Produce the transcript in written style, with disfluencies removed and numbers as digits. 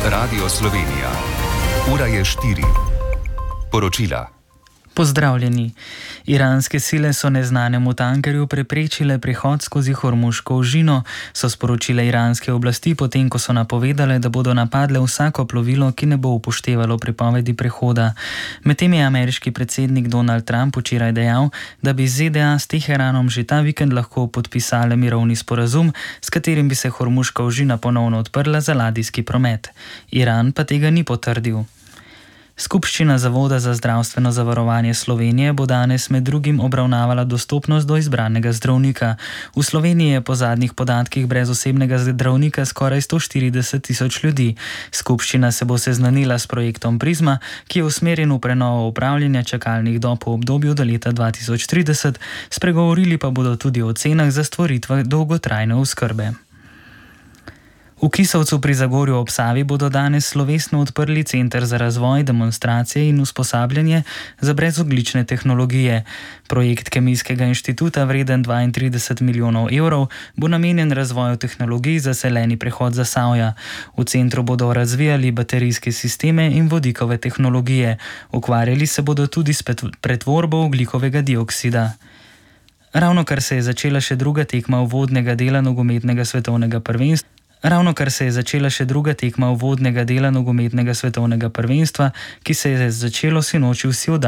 Radio Slovenija. Ura je 4. Poročila. Pozdravljeni. Iranske sile so neznanemu tankerju preprečile prehod skozi Hormuško ožino, so sporočile iranske oblasti, potem ko so napovedale, da bodo napadle vsako plovilo, ki ne bo upoštevalo prepovedi prehoda. Medtem je ameriški predsednik Donald Trump včeraj dejal, da bi ZDA s Teheranom že ta vikend lahko podpisale mirovni sporazum, s katerim bi se Hormuška ožina ponovno odprla za ladijski promet. Iran pa tega ni potrdil. Skupščina Zavoda za zdravstveno zavarovanje Slovenije bo danes med drugim obravnavala dostopnost do izbranega zdravnika. V Sloveniji je po zadnjih podatkih brez osebnega zdravnika skoraj 140.000 ljudi. Skupščina se bo seznanila s projektom Prizma, ki je usmerjen v prenovo upravljanja čakalnih dob v obdobju do leta 2030, spregovorili pa bodo tudi o cenah za stvoritve dolgotrajne oskrbe. V Kisovcu pri Zagorju ob Savi bodo danes slovesno odprli center za razvoj, demonstracije in usposabljanje za brezogljične tehnologije. Projekt Kemijskega inštituta, vreden 32 milijonov evrov, bo namenjen razvoju tehnologij za zeleni prehod Zasavja. V centru bodo razvijali baterijske sisteme in vodikove tehnologije. Ukvarjali se bodo tudi s pretvorbo ogljikovega dioksida. Ravnokar se je začela še druga tekma uvodnega dela nogometnega svetovnega prvenstva, ki se je začelo sinoči v Sjoda.